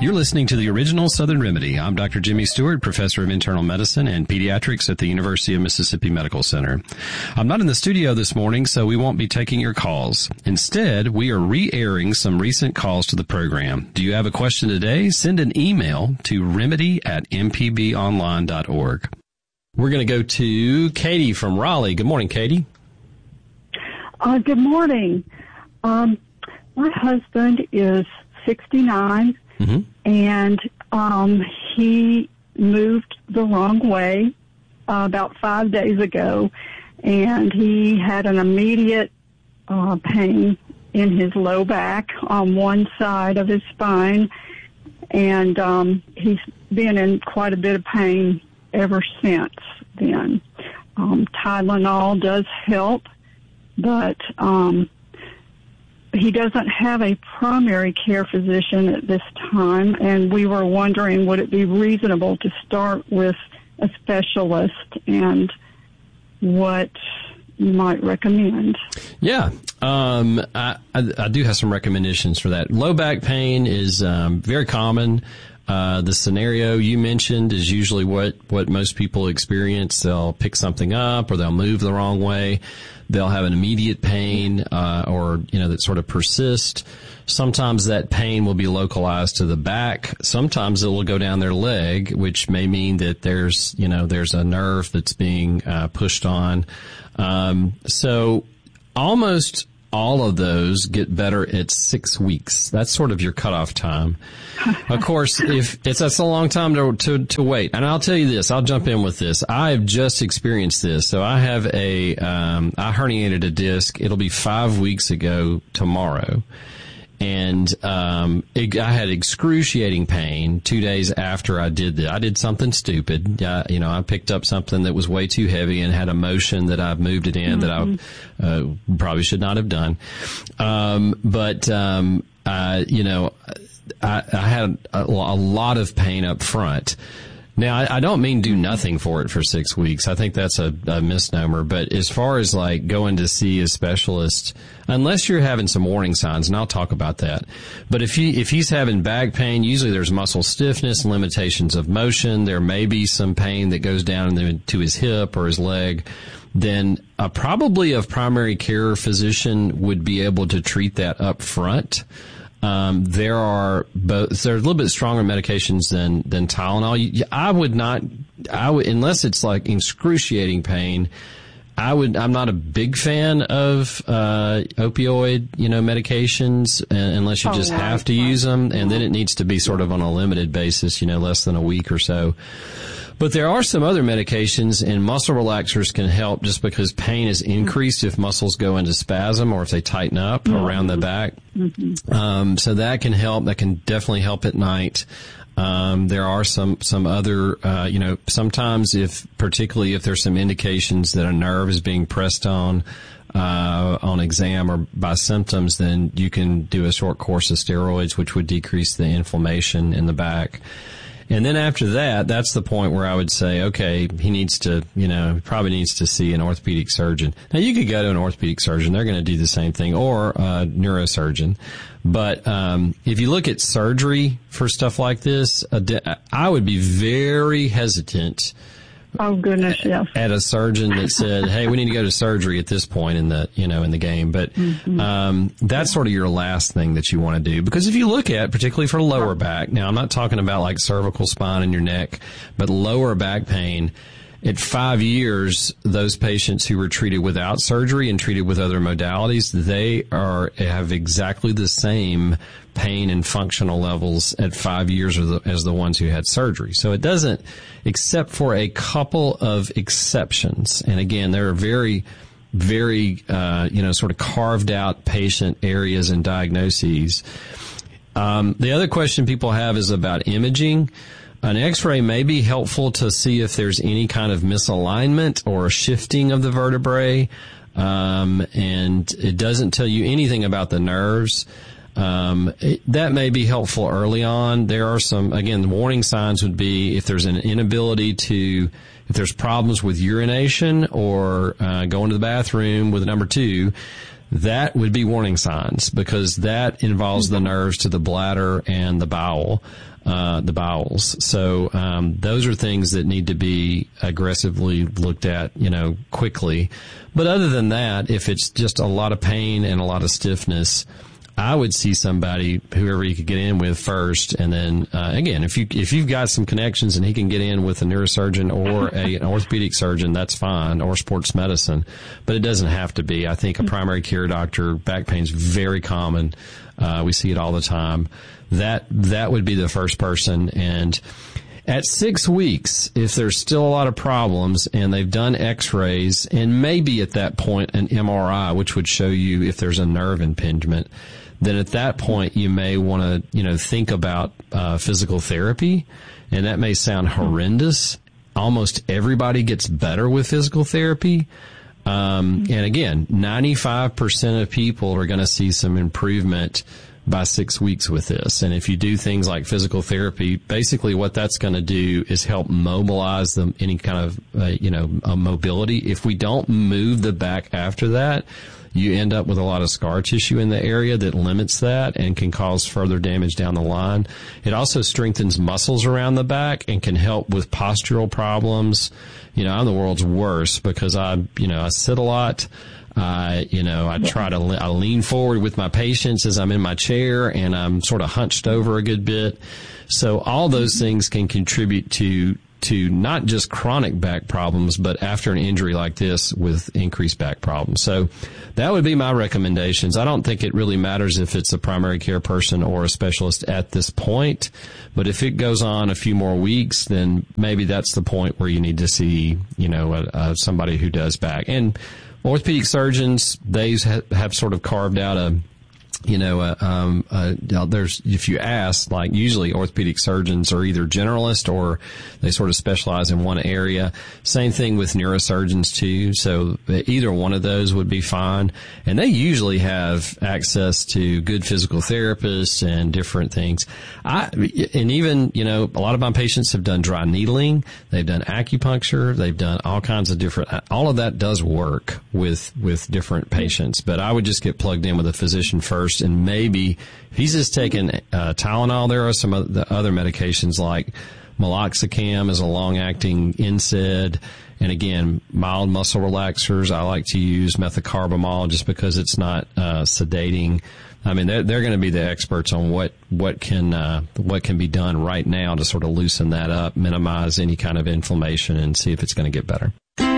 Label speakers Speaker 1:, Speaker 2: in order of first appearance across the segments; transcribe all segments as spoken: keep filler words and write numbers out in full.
Speaker 1: You're listening to the original Southern Remedy. I'm Doctor Jimmy Stewart, professor of internal medicine and pediatrics at the University of Mississippi Medical Center. I'm not in the studio this morning, so we won't be taking your calls. Instead, we are re-airing some recent calls to the program. Do you have a question today? Send an email to remedy at m p b online dot org. We're going to go to Katie from Raleigh. Good morning, Katie.
Speaker 2: Uh, good morning. Um, my husband is sixty-nine. Mm-hmm. And um, he moved the wrong way uh, about five days ago, and he had an immediate uh, pain in his low back on one side of his spine, and um, he's been in quite a bit of pain ever since then. Um, Tylenol does help, but um, he doesn't have a primary care physician at this time, and we were wondering, would it be reasonable to start with a specialist and what you might recommend?
Speaker 1: Yeah, um, I, I, I do have some recommendations for that. Low back pain is um, very common. Uh, the scenario you mentioned is usually what, what most people experience. They'll pick something up or they'll move the wrong way. They'll have an immediate pain, uh, or, you know, that sort of persists. Sometimes that pain will be localized to the back. Sometimes it will go down their leg, which may mean that there's, you know, there's a nerve that's being, uh, pushed on. Um, so almost all of those get better at six weeks. That's sort of your cutoff time. Of course, if it's, that's a long time to, to, to wait. And I'll tell you this, I'll jump in with this. I've just experienced this. So I have a, um, I herniated a disc. It'll be five weeks ago tomorrow. And, um, it, I had excruciating pain two days after I did that. I did something stupid. Uh, you know, I picked up something that was way too heavy and had a motion that I've moved it in mm-hmm. that I, uh, probably should not have done. Um, but, um, uh, you know, I, I had a, a lot of pain up front. Now, I, I don't mean do nothing for it for six weeks. I think that's a, a misnomer. But as far as like going to see a specialist, unless you're having some warning signs, and I'll talk about that. But if he, if he's having back pain, usually there's muscle stiffness and limitations of motion. There may be some pain that goes down into his hip or his leg. Then uh, probably a primary care physician would be able to treat that up front. Um, there are both, there are a little bit stronger medications than, than Tylenol. You, I would not, I would, unless it's like excruciating pain, I would, I'm not a big fan of, uh, opioid, you know, medications, uh, unless you oh, just yeah, have to use them. And then it needs to be sort of on a limited basis, you know, less than a week or so. But there are some other medications, and muscle relaxers can help just because pain is increased if muscles go into spasm or if they tighten up mm-hmm. around the back. Mm-hmm. Um, so that can help. That can definitely help at night. Um, there are some, some other, uh, you know, sometimes if, particularly if there's some indications that a nerve is being pressed on, uh, on exam or by symptoms, then you can do a short course of steroids, which would decrease the inflammation in the back. And then after that, that's the point where I would say, okay, he needs to, you know, probably needs to see an orthopedic surgeon. Now, you could go to an orthopedic surgeon. They're going to do the same thing, or a neurosurgeon. But um if you look at surgery for stuff like this, I would be very hesitant.
Speaker 2: Oh goodness, yes.
Speaker 1: At a surgeon that said, "Hey, we need to go to surgery at this point in the, you know, in the game." But mm-hmm. um that's sort of your last thing that you want to do, because if you look at, particularly for lower back, now I'm not talking about like cervical spine in your neck, but lower back pain. At five years, those patients who were treated without surgery and treated with other modalities, they are have exactly the same pain and functional levels at five years as the, as the ones who had surgery. So it doesn't, except for a couple of exceptions. And again, there are very, very, uh, you know, sort of carved out patient areas and diagnoses. Um, the other question people have is about imaging. An X-ray may be helpful to see if there's any kind of misalignment or a shifting of the vertebrae, um, and it doesn't tell you anything about the nerves. Um, it, that may be helpful early on. There are some, again, the warning signs would be if there's an inability to, if there's problems with urination or uh, going to the bathroom with number two, that would be warning signs, because that involves the nerves to the bladder and the bowel, uh, the bowels. So, um, those are things that need to be aggressively looked at, you know, quickly. But other than that, if it's just a lot of pain and a lot of stiffness, I would see somebody, whoever you could get in with first, and then uh, again, if you if you've got some connections and he can get in with a neurosurgeon or a, an orthopedic surgeon, that's fine, or sports medicine, but it doesn't have to be. I think a primary care doctor, back pain is very common. Uh, we see it all the time. That that would be the first person. And at six weeks, if there's still a lot of problems and they've done x-rays and maybe at that point an M R I, which would show you if there's a nerve impingement, then at that point you may want to, you know, think about uh, physical therapy. And that may sound horrendous. Almost everybody gets better with physical therapy. Um, and again, ninety-five percent of people are going to see some improvement by six weeks with this. And if you do things like physical therapy, basically what that's going to do is help mobilize them, any kind of, uh, you know, uh, mobility. If we don't move the back after that, you end up with a lot of scar tissue in the area that limits that and can cause further damage down the line. It also strengthens muscles around the back and can help with postural problems. You know, I'm the world's worst because I, you know, I sit a lot. Uh, you know, I try to, I lean forward with my patients as I'm in my chair, and I'm sort of hunched over a good bit. So all those things can contribute to, to not just chronic back problems, but after an injury like this with increased back problems. So that would be my recommendations. I don't think it really matters if it's a primary care person or a specialist at this point, but if it goes on a few more weeks, then maybe that's the point where you need to see, you know, uh, uh, somebody who does back. And orthopedic surgeons, they ha- have sort of carved out a, you know, uh, um, uh, there's, if you ask, like usually orthopedic surgeons are either generalist or they sort of specialize in one area. Same thing with neurosurgeons too. So either one of those would be fine. And they usually have access to good physical therapists and different things. I, and even, you know, a lot of my patients have done dry needling. They've done acupuncture. They've done all kinds of different, all of that does work with, with different patients. But I would just get plugged in with a physician first. And maybe if he's just taking uh, Tylenol, there are some of the other medications like meloxicam is a long-acting N SAID. And again, mild muscle relaxers. I like to use methocarbamol just because it's not uh, sedating. I mean, they're, they're going to be the experts on what what can uh, what can be done right now to sort of loosen that up, minimize any kind of inflammation, and see if it's going to get better.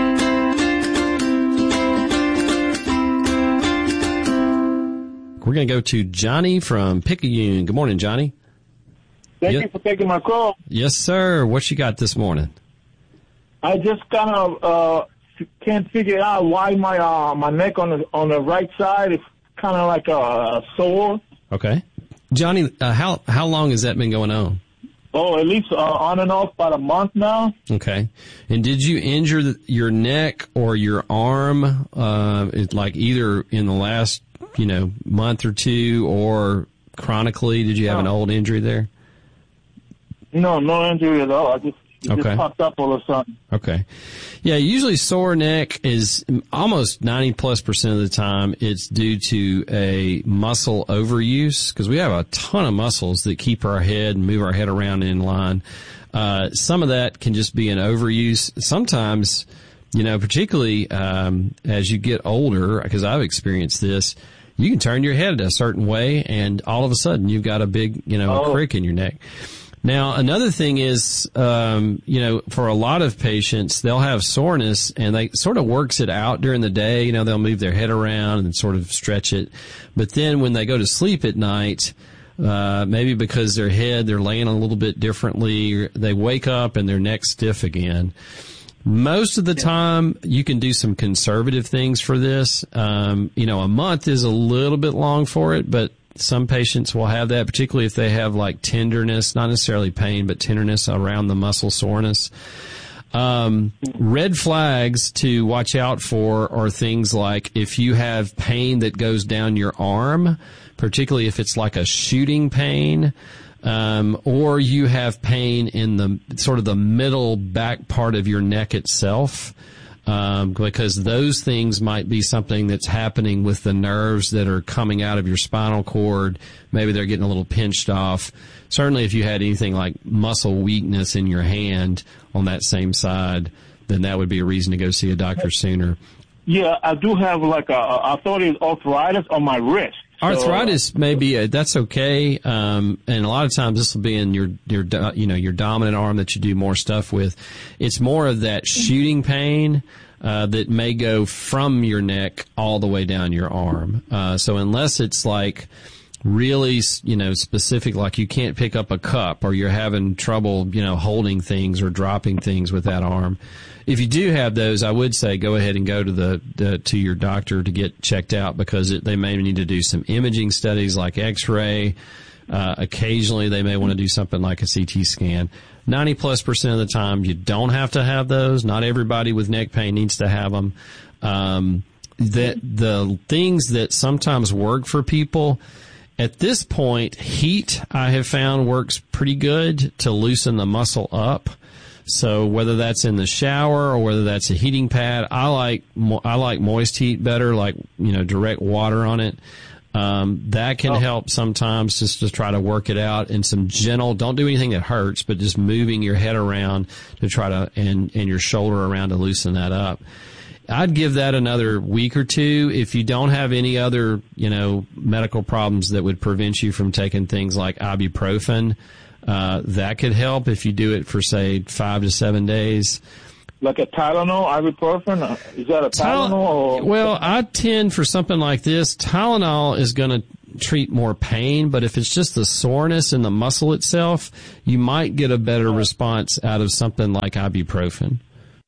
Speaker 1: We're going to go to Johnny from Picayune. Good morning, Johnny.
Speaker 3: Thank
Speaker 1: yep.
Speaker 3: you for taking my call.
Speaker 1: Yes, sir. What you got this morning?
Speaker 3: I just kind of uh, can't figure out why my uh, my neck on the on the right side is kind of like a, a sore.
Speaker 1: Okay, Johnny, uh, how how long has that been going on?
Speaker 3: Oh, at least uh, on and off about a month now.
Speaker 1: Okay, and did you injure the, your neck or your arm, uh, like either in the last, you know, month or two, or chronically? Did you have no. an old injury there?
Speaker 3: No, no injury at all. I just it
Speaker 1: okay.
Speaker 3: just popped up all of a sudden.
Speaker 1: Okay, yeah. Usually, sore neck is almost ninety plus percent of the time it's due to a muscle overuse, because we have a ton of muscles that keep our head and move our head around in line. Uh, some of that can just be an overuse. Sometimes, you know, particularly um, as you get older, because I've experienced this. You can turn your head a certain way, and all of a sudden you've got a big, you know,
Speaker 3: oh.
Speaker 1: crick in your neck. Now, another thing is, um, you know, for a lot of patients, they'll have soreness, and they sort of works it out during the day. You know, they'll move their head around and sort of stretch it. But then when they go to sleep at night, uh, maybe because their head, they're laying a little bit differently, they wake up and their neck's stiff again. Most of the time, you can do some conservative things for this. Um, you know, a month is a little bit long for it, but some patients will have that, particularly if they have like tenderness, not necessarily pain, but tenderness around the muscle soreness. Um, red flags to watch out for are things like if you have pain that goes down your arm, particularly if it's like a shooting pain. Um, or you have pain in the sort of the middle back part of your neck itself. Um, because those things might be something that's happening with the nerves that are coming out of your spinal cord. Maybe they're getting a little pinched off. Certainly if you had anything like muscle weakness in your hand on that same side, then that would be a reason to go see a doctor sooner.
Speaker 3: Yeah, I do have like a, I thought it was arthritis on my wrist.
Speaker 1: Arthritis so, maybe a, that's okay, um, and a lot of times this will be in your your you know your dominant arm that you do more stuff with. It's more of that shooting pain uh, that may go from your neck all the way down your arm. Uh, so unless it's like really you know specific, like you can't pick up a cup or you're having trouble you know holding things or dropping things with that arm. If you do have those, I would say go ahead and go to the, the to your doctor to get checked out because it, they may need to do some imaging studies like X-ray. Uh, occasionally, they may want to do something like a C T scan. ninety plus percent of the time, you don't have to have those. Not everybody with neck pain needs to have them. Um, that the things that sometimes work for people at this point, heat I have found works pretty good to loosen the muscle up. So whether that's in the shower or whether that's a heating pad, I like I like moist heat better, like you know direct water on it. Um, that can oh. help sometimes just to try to work it out in some gentle. Don't do anything that hurts, but just moving your head around to try to and and your shoulder around to loosen that up. I'd give that another week or two. If you don't have any other you know medical problems that would prevent you from taking things like ibuprofen. Uh, that could help if you do it for, say, five to seven days.
Speaker 3: Like a Tylenol, ibuprofen? Is that a Tylenol? Or?
Speaker 1: Well, I tend for something like this, Tylenol is going to treat more pain, but if it's just the soreness in the muscle itself, you might get a better response out of something like ibuprofen.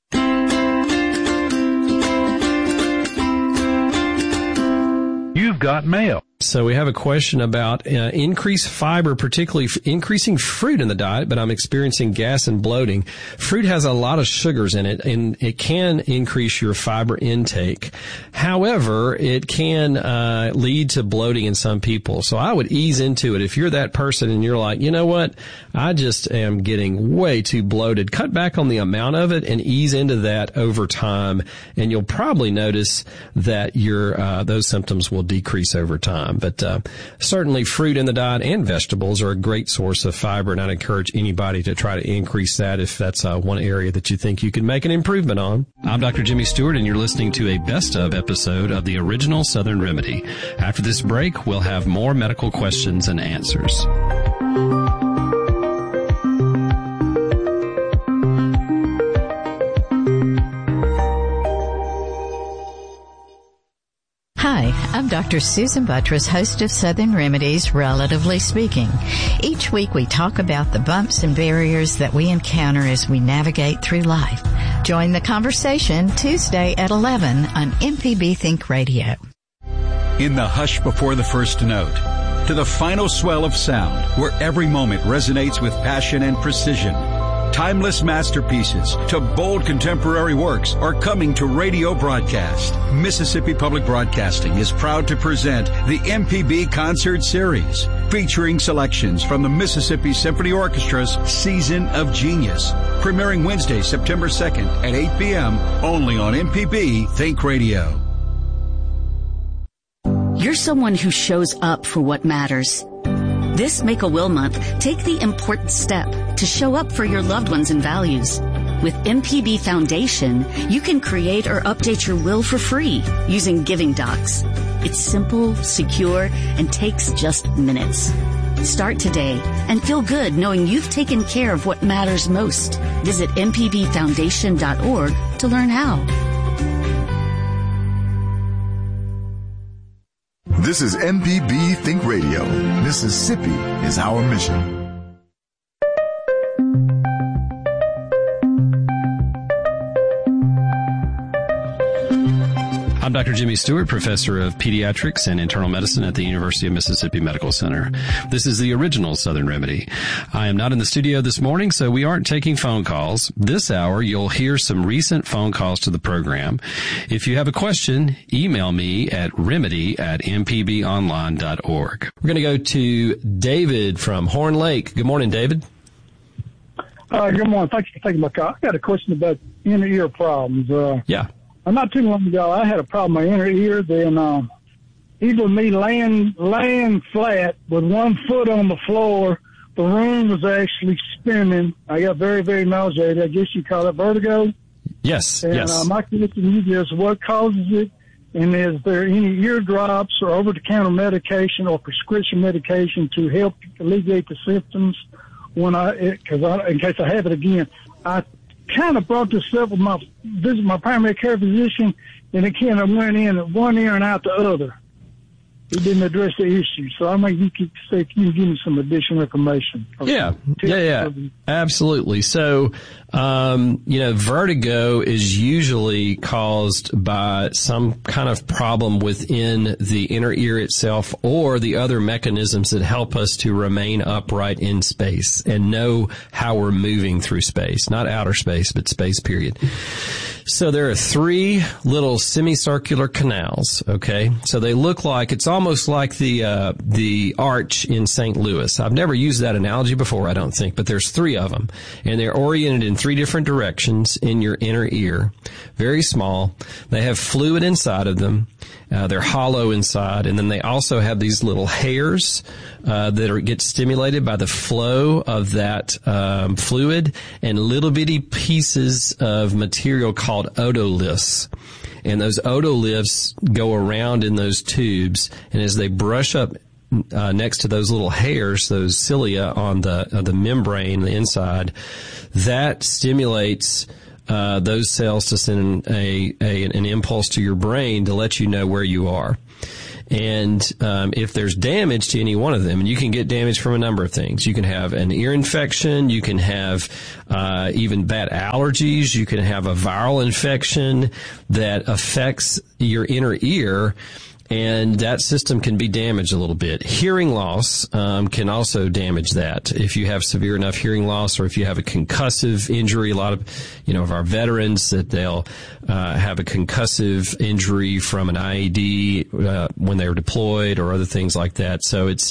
Speaker 4: You've got mail.
Speaker 1: So we have a question about uh, increased fiber, particularly f- increasing fruit in the diet, but I'm experiencing gas and bloating. Fruit has a lot of sugars in it, and it can increase your fiber intake. However, it can uh, lead to bloating in some people. So I would ease into it. If you're that person and you're like, you know what, I just am getting way too bloated, cut back on the amount of it and ease into that over time, and you'll probably notice that your uh, those symptoms will decrease over time. But uh, certainly fruit in the diet and vegetables are a great source of fiber, and I'd encourage anybody to try to increase that if that's uh, one area that you think you can make an improvement on. I'm Doctor Jimmy Stewart, and you're listening to a best of episode of the original Southern Remedy. After this break, we'll have more medical questions and answers.
Speaker 5: Hi, I'm Doctor Susan Buttress, host of Southern Remedies, Relatively Speaking. Each week we talk about the bumps and barriers that we encounter as we navigate through life. Join the conversation Tuesday at eleven on M P B Think Radio.
Speaker 6: In the hush before the first note, to the final swell of sound, where every moment resonates with passion and precision. Timeless masterpieces to bold contemporary works are coming to radio broadcast. Mississippi Public Broadcasting is proud to present the M P B Concert Series, featuring selections from the Mississippi Symphony Orchestra's Season of Genius, premiering Wednesday, September second at eight p.m. only on M P B Think Radio.
Speaker 7: You're someone who shows up for what matters. This Make-A-Will Month, take the important step to show up for your loved ones and values. With M P B Foundation, you can create or update your will for free using Giving Docs. It's simple, secure, and takes just minutes. Start today and feel good knowing you've taken care of what matters most. Visit m p b foundation dot org to learn how.
Speaker 8: This is M P B Think Radio. Mississippi is our mission.
Speaker 1: I'm Doctor Jimmy Stewart, professor of pediatrics and internal medicine at the University of Mississippi Medical Center. This is the original Southern Remedy. I am not in the studio this morning, so we aren't taking phone calls. This hour, you'll hear some recent phone calls to the program. If you have a question, email me at remedy at m p b online dot org. We're going to go to David from Horn Lake. Good morning, David.
Speaker 4: Uh, good morning. Thank you for taking my call. I got a question about inner ear problems. Uh,
Speaker 1: yeah.
Speaker 4: Not too long ago, I had a problem with my inner ear. Then, uh, even me laying laying flat with one foot on the floor, the room was actually spinning. I got very, very nauseated. I guess you call it vertigo.
Speaker 1: Yes.
Speaker 4: And,
Speaker 1: yes.
Speaker 4: Uh, my question is, what causes it? And is there any ear drops or over-the-counter medication or prescription medication to help alleviate the symptoms? When I, because I, in case I have it again, I kind of brought this up with my visit my primary care physician, and it kind of went in at one ear and out the other. He didn't address the issue, so I might you could say, can you give me some additional information?
Speaker 1: Yeah, yeah, yeah, absolutely. So, um, you know, vertigo is usually caused by some kind of problem within the inner ear itself or the other mechanisms that help us to remain upright in space and know how we're moving through space, not outer space, but space period. So there are three little semicircular canals, okay? So they look like, it's almost like the, uh, the arch in Saint Louis. I've never used that analogy before, I don't think, but there's three of them. And they're oriented in three different directions in your inner ear. Very small. They have fluid inside of them. Uh, they're hollow inside. And then they also have these little hairs, uh, that are, get stimulated by the flow of that, um, fluid and little bitty pieces of material called otoliths. And those otoliths go around in those tubes, and as they brush up uh, next to those little hairs, those cilia on the uh, the membrane, the inside, that stimulates uh, those cells to send a, a an impulse to your brain to let you know where you are. And um, if there's damage to any one of them, and you can get damage from a number of things. You can have an ear infection. You can have uh, even bad allergies. You can have a viral infection that affects your inner ear, and that system can be damaged a little bit. Hearing loss um, can also damage that. If you have severe enough hearing loss, or if you have a concussive injury, a lot of, you know, of our veterans that they'll uh, have a concussive injury from an I E D uh, when they were deployed, or other things like that. So it's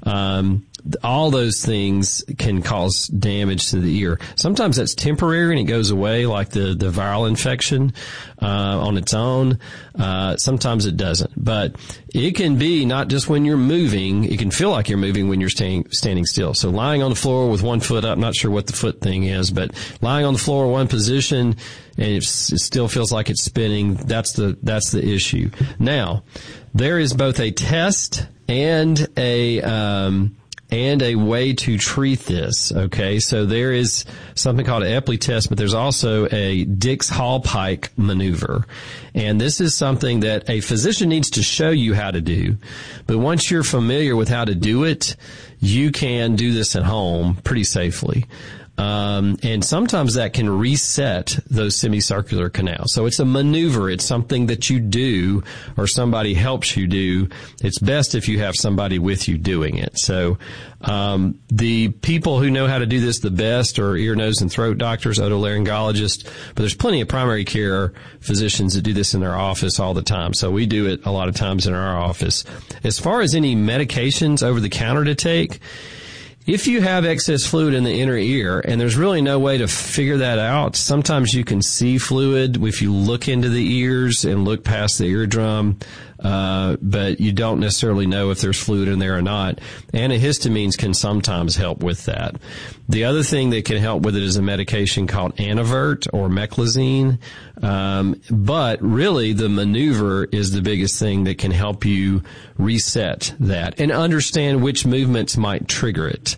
Speaker 1: um, all those things can cause damage to the ear. Sometimes that's temporary and it goes away, like the the viral infection uh, on its own. Uh, sometimes it doesn't, but it can be not just when you're moving. It can feel like you're moving when you're staying, standing still. So lying on the floor with one foot up, not sure what the foot thing is, but lying on the floor one position and it still feels like it's spinning. That's the, that's the issue. Now, there is both a test and a, um, and a way to treat this, okay? So there is something called an Epley test, but there's also a Dix-Hallpike maneuver. And this is something that a physician needs to show you how to do. But once you're familiar with how to do it, you can do this at home pretty safely. Um, and sometimes that can reset those semicircular canals. So it's a maneuver. It's something that you do or somebody helps you do. It's best if you have somebody with you doing it. So, um, the people who know how to do this the best are ear, nose, and throat doctors, otolaryngologists, but there's plenty of primary care physicians that do this in their office all the time. So we do it a lot of times in our office. As far as any medications over the counter to take, if you have excess fluid in the inner ear and there's really no way to figure that out, sometimes you can see fluid if you look into the ears and look past the eardrum, uh, but you don't necessarily know if there's fluid in there or not. Antihistamines can sometimes help with that. The other thing that can help with it is a medication called Anavert or Meclizine. Um, but really the maneuver is the biggest thing that can help you reset that and understand which movements might trigger it.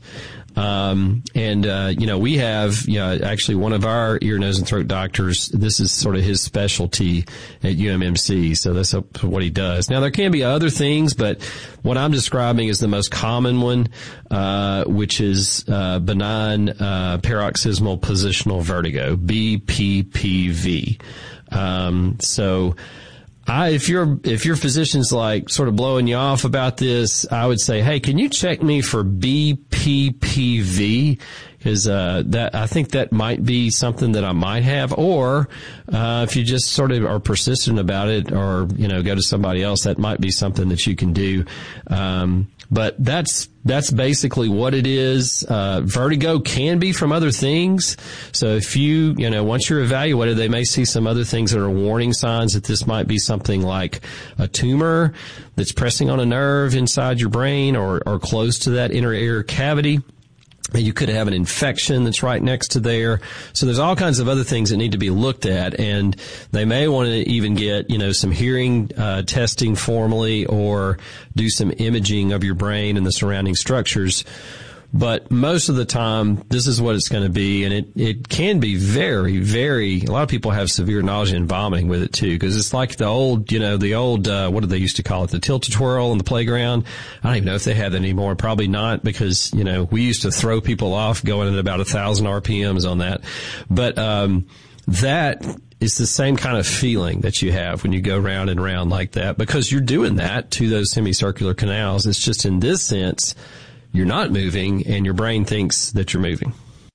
Speaker 1: Um, and, uh, you know, we have, you know, actually one of our ear, nose, and throat doctors, this is sort of his specialty at U M M C. So that's what he does. Now, there can be other things, but what I'm describing is the most common one, uh, which is, uh, benign, uh, paroxysmal positional vertigo, B P P V. Um, so, I, if your, if your physician's like sort of blowing you off about this, I would say, hey, can you check me for B P P V? Cause, uh, that, I think that might be something that I might have. Or, uh, if you just sort of are persistent about it or, you know, go to somebody else, that might be something that you can do. Um, but that's that's basically what it is. Uh, vertigo can be from other things. So if you, you know, once you're evaluated, they may see some other things that are warning signs that this might be something like a tumor that's pressing on a nerve inside your brain or, or close to that inner ear cavity. You could have an infection that's right next to there. So there's all kinds of other things that need to be looked at, and they may want to even get, you know, some hearing uh, testing formally or do some imaging of your brain and the surrounding structures. But most of the time, this is what it's going to be, and it, it can be very, very, a lot of people have severe nausea and vomiting with it too, because it's like the old, you know, the old, uh, what did they used to call it, the tilt-a-twirl on the playground. I don't even know if they have that anymore. Probably not, because, you know, we used to throw people off going at about a thousand R P Ms on that. But, um, that is the same kind of feeling that you have when you go round and round like that, because you're doing that to those semicircular canals. It's just in this sense, you're not moving, and your brain thinks that you're moving.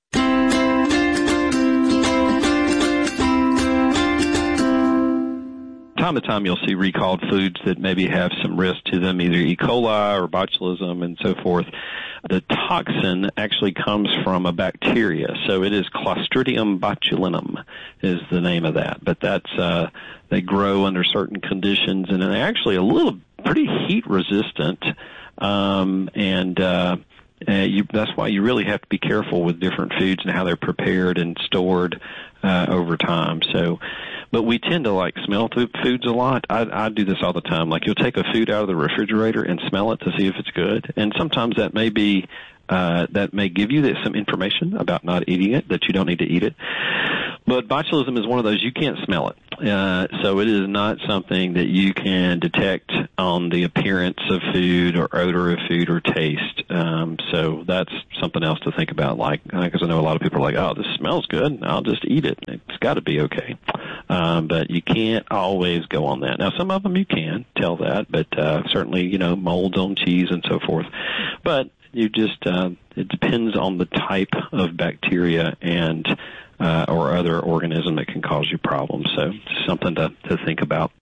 Speaker 9: Time to time, you'll see recalled foods that maybe have some risk to them, either E. coli or botulism and so forth. The toxin actually comes from a bacteria, so it is Clostridium botulinum is the name of that. But that's uh, they grow under certain conditions, and they're actually a little pretty heat resistant. Um, and, uh, uh, you, that's why you really have to be careful with different foods and how they're prepared and stored, uh, over time. So, but we tend to like smell through foods a lot. I, I do this all the time. Like you'll take a food out of the refrigerator and smell it to see if it's good. And sometimes that may be, uh, that may give you some information about not eating it, that you don't need to eat it. But botulism is one of those, you can't smell it. Uh, so it is not something that you can detect on the appearance of food or odor of food or taste. Um, so that's something else to think about. Like, because I know a lot of people are like, oh, this smells good, I'll just eat it. It's got to be okay. Um, but you can't always go on that. Now, some of them you can tell that, but uh, certainly, you know, molds on cheese and so forth. But you just, uh, it depends on the type of bacteria and Uh, or other organism that can cause you problems. So it's something to, to think about.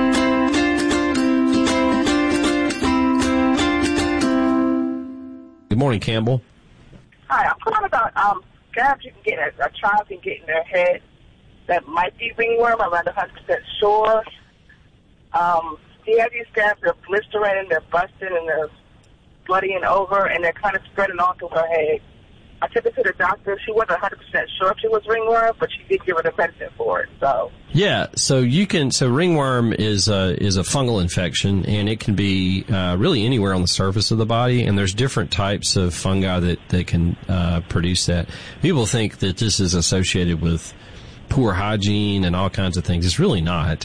Speaker 1: Good morning, Campbell.
Speaker 10: Hi, I'm calling about um, scabs you can get, a, a child can get in their head that might be ringworm. I'm not one hundred percent sure. Um, do you have these scabs? They're blistering and they're busting and they're bloodying over and they're kind of spreading onto her head. I took her to the doctor. She wasn't one hundred percent sure if she was ringworm, but she did give her the medicine for it. So
Speaker 1: yeah, so you can. So ringworm is a is a fungal infection, and it can be uh, really anywhere on the surface of the body. And there's different types of fungi that that can uh, produce that. People think that this is associated with poor hygiene and all kinds of things. It's really not.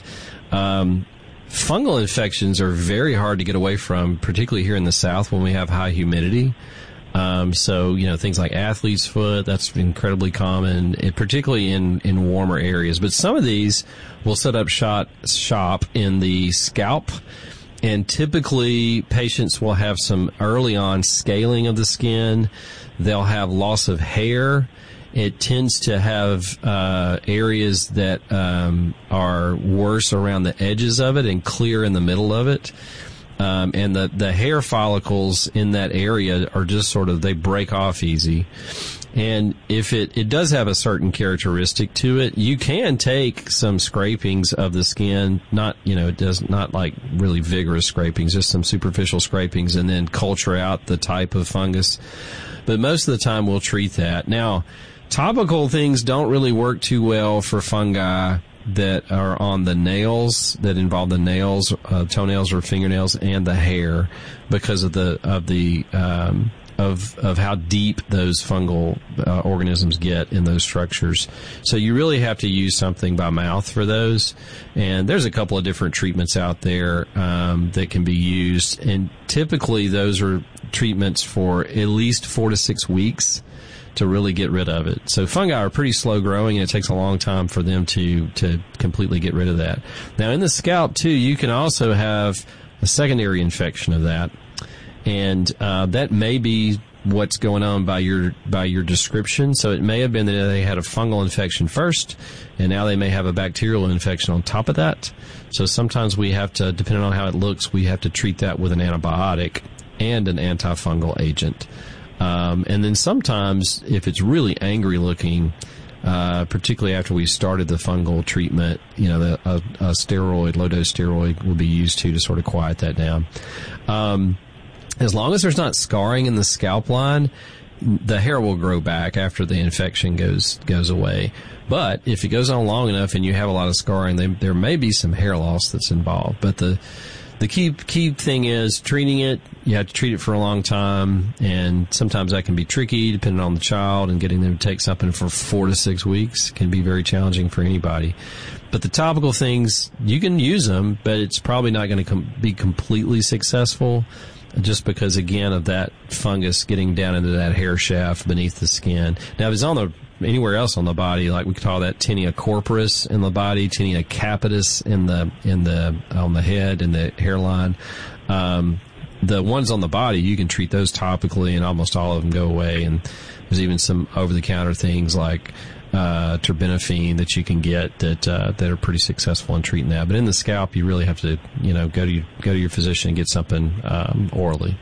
Speaker 1: Um, fungal infections are very hard to get away from, particularly here in the South when we have high humidity. Um, so, you know, things like athlete's foot, that's incredibly common, it, particularly in, in warmer areas. But some of these will set up shot, shop in the scalp, and typically patients will have some early on scaling of the skin. They'll have loss of hair. It tends to have uh, areas that um, are worse around the edges of it and clear in the middle of it. Um, and the, the hair follicles in that area are just sort of, they break off easy. And if it, it does have a certain characteristic to it, you can take some scrapings of the skin, not, you know, it does not like really vigorous scrapings, just some superficial scrapings, and then culture out the type of fungus. But most of the time we'll treat that. Now, topical things don't really work too well for fungi that are on the nails, that involve the nails, uh, toenails or fingernails, and the hair, because of the of the um, of of how deep those fungal uh, organisms get in those structures. So you really have to use something by mouth for those. And there's a couple of different treatments out there um, that can be used, and typically those are treatments for at least four to six weeks to really get rid of it. So fungi are pretty slow growing, and it takes a long time for them to, to completely get rid of that. Now, in the scalp, too, you can also have a secondary infection of that, and uh, that may be what's going on by your by your description. So it may have been that they had a fungal infection first, and now they may have a bacterial infection on top of that. So sometimes we have to, depending on how it looks, we have to treat that with an antibiotic and an antifungal agent. Um, and then sometimes, if it's really angry looking, uh, particularly after we started the fungal treatment, you know, the, a, a steroid, low-dose steroid will be used too to sort of quiet that down. Um, as long as there's not scarring in the scalp line, the hair will grow back after the infection goes goes away. But if it goes on long enough and you have a lot of scarring, they, there may be some hair loss that's involved. But the the key key thing is treating it. You have to treat it for a long time, and sometimes that can be tricky depending on the child, and getting them to take something for four to six weeks can be very challenging for anybody. But the topical things, you can use them, but it's probably not going to com- be completely successful, just because, again, of that fungus getting down into that hair shaft beneath the skin. Now, if it's on the anywhere else on the body, like we call that tinea corporis in the body, tinea capitis in the in the on the head and the hairline. Um, the ones on the body, you can treat those topically, and almost all of them go away. And there's even some over-the-counter things like uh, terbinafine that you can get that uh, that are pretty successful in treating that. But in the scalp, you really have to, you know, go to your, go to your physician and get something um, orally.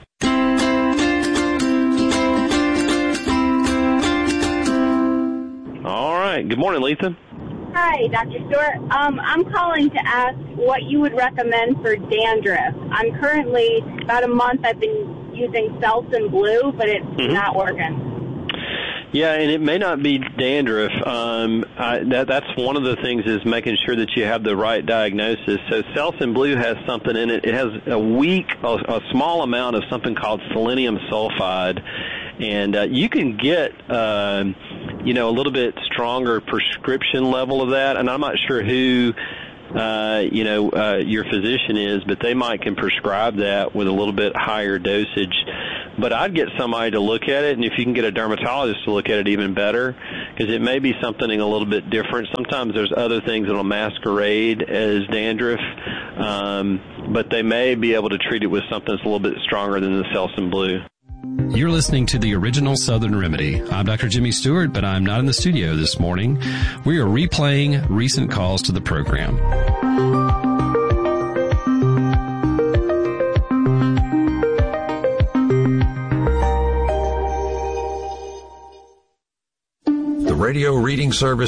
Speaker 9: All right. Good morning, Letha.
Speaker 11: Hi, Doctor Stewart. Um, I'm calling to ask what you would recommend for dandruff. I'm currently, about a month, I've been using Selsun Blue, but it's mm-hmm. not working.
Speaker 9: Yeah, and it may not be dandruff. Um, I, that, that's one of the things is making sure that you have the right diagnosis. So Selsun Blue has something in it. It has a weak, a, a small amount of something called selenium sulfide. And uh, you can get, uh, you know, a little bit stronger prescription level of that. And I'm not sure who, uh, you know, uh, your physician is, but they might can prescribe that with a little bit higher dosage. But I'd get somebody to look at it, and if you can get a dermatologist to look at it, even better, because it may be something a little bit different. Sometimes there's other things that will masquerade as dandruff, um, but they may be able to treat it with something that's a little bit stronger than the Selsun Blue.
Speaker 1: You're listening to the original Southern Remedy. I'm Doctor Jimmy Stewart, but I'm not in the studio this morning. We are replaying recent calls to the program.
Speaker 12: The radio reading service